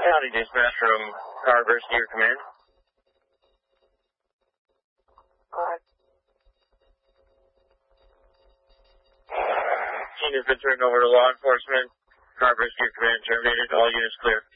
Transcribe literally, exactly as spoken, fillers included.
Howdy, dispatch from Carburst to your command. Alright. Scene has been turned over to law enforcement. Carburst to your command terminated. All units clear.